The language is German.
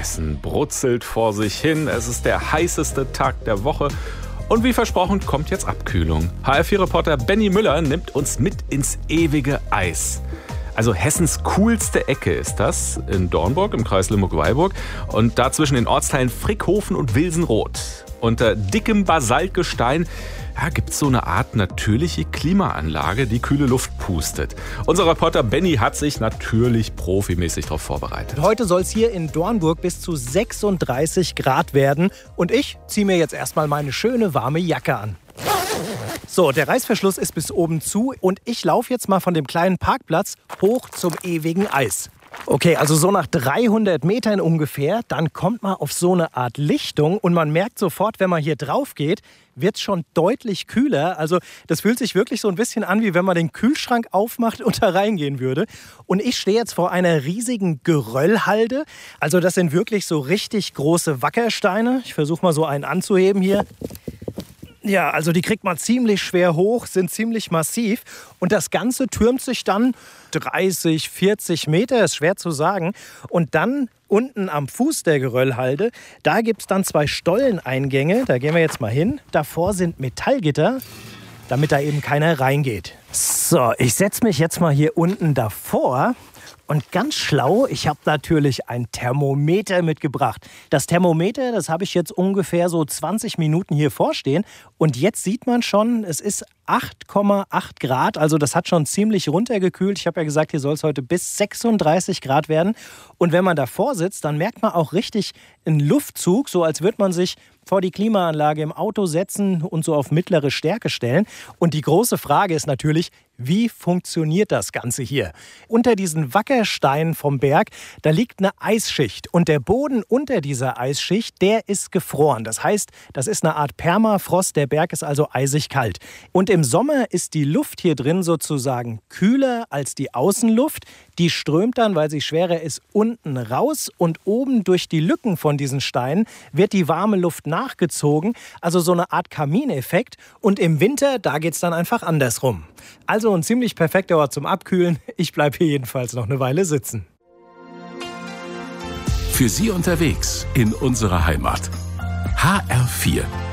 Hessen brutzelt vor sich hin. Es ist der heißeste Tag der Woche. Und wie versprochen, kommt jetzt Abkühlung. HR4-Reporter Benny Müller nimmt uns mit ins ewige Eis. Also Hessens coolste Ecke ist das, in Dornburg im Kreis Limburg-Weilburg. Und da zwischen den Ortsteilen Frickhofen und Wilsenroth. Unter dickem Basaltgestein gibt es so eine Art natürliche Klimaanlage, die kühle Luft pustet. Unser Reporter Benny hat sich natürlich profimäßig darauf vorbereitet. Heute soll es hier in Dornburg bis zu 36 Grad werden. Und ich ziehe mir jetzt erstmal meine schöne warme Jacke an. So, der Reißverschluss ist bis oben zu und ich laufe jetzt mal von dem kleinen Parkplatz hoch zum ewigen Eis. Okay, also so nach 300 Metern ungefähr, dann kommt man auf so eine Art Lichtung und man merkt sofort, wenn man hier drauf geht, wird es schon deutlich kühler. Also das fühlt sich wirklich so ein bisschen an, wie wenn man den Kühlschrank aufmacht und da reingehen würde. Und ich stehe jetzt vor einer riesigen Geröllhalde. Also das sind wirklich so richtig große Wackersteine. Ich versuche mal so einen anzuheben hier. Ja, also die kriegt man ziemlich schwer hoch, sind ziemlich massiv. Und das Ganze türmt sich dann 30, 40 Meter, ist schwer zu sagen. Und dann unten am Fuß der Geröllhalde, da gibt es dann 2 Stolleneingänge. Da gehen wir jetzt mal hin. Davor sind Metallgitter, damit da eben keiner reingeht. So, ich setze mich jetzt mal hier unten davor. Und ganz schlau, ich habe natürlich ein Thermometer mitgebracht. Das Thermometer, das habe ich jetzt ungefähr so 20 Minuten hier vorstehen. Und jetzt sieht man schon, es ist 8,8 Grad. Also das hat schon ziemlich runtergekühlt. Ich habe ja gesagt, hier soll es heute bis 36 Grad werden. Und wenn man davor sitzt, dann merkt man auch richtig einen Luftzug, so als würde man sich vor die Klimaanlage im Auto setzen und so auf mittlere Stärke stellen. Und die große Frage ist natürlich, wie funktioniert das Ganze hier? Unter diesen Wackersteinen vom Berg, da liegt eine Eisschicht. Und der Boden unter dieser Eisschicht, der ist gefroren. Das heißt, das ist eine Art Permafrost. Der Berg ist also eisig kalt. Und im Sommer ist die Luft hier drin sozusagen kühler als die Außenluft. Die strömt dann, weil sie schwerer ist, unten raus. Und oben durch die Lücken von diesen Steinen wird die warme Luft nachgezogen. Also so eine Art Kamineffekt. Und im Winter, da geht es dann einfach andersrum. Also ein ziemlich perfekter Ort zum Abkühlen. Ich bleibe hier jedenfalls noch eine Weile sitzen. Für Sie unterwegs in unserer Heimat. HR4